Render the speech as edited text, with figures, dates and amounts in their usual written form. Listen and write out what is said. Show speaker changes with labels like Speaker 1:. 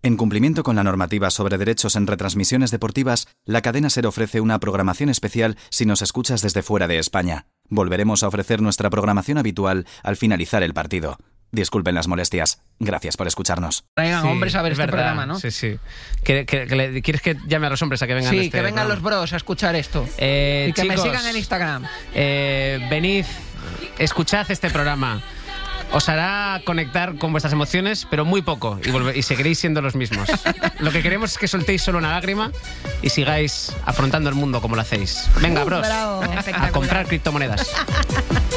Speaker 1: En cumplimiento con la normativa sobre derechos en retransmisiones deportivas, la cadena SER ofrece una programación especial si nos escuchas desde fuera de España. Volveremos a ofrecer nuestra programación habitual al finalizar el partido. Disculpen las molestias. Gracias por escucharnos.
Speaker 2: Traigan hombres a ver este programa, ¿no?
Speaker 3: Sí, sí. ¿Quieres que llame a los hombres a que vengan a
Speaker 2: Sí,
Speaker 3: este
Speaker 2: que vengan
Speaker 3: programa?
Speaker 2: los bros a escuchar esto. Y que
Speaker 3: chicos,
Speaker 2: me sigan en Instagram.
Speaker 3: Venid, escuchad este programa. Os hará conectar con vuestras emociones, pero muy poco, y seguiréis siendo los mismos. Lo que queremos es que soltéis solo una lágrima y sigáis afrontando el mundo como lo hacéis. Venga, bros,
Speaker 4: Bravo.
Speaker 3: a comprar criptomonedas.